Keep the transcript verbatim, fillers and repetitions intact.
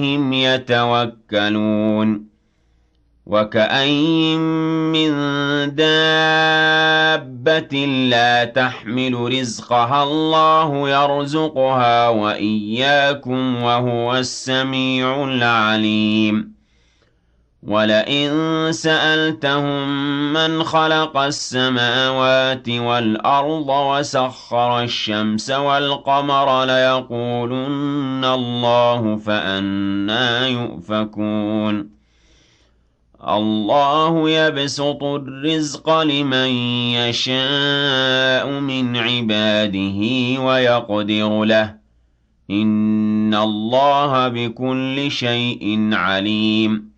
هم يتوكلون وكأين من دابة لا تحمل رزقها الله يرزقها وإياكم وهو السميع العليم ولئن سألتهم من خلق السماوات والأرض وسخر الشمس والقمر ليقولن الله فأنا يؤفكون الله يبسط الرزق لمن يشاء من عباده ويقدر له إن الله بكل شيء عليم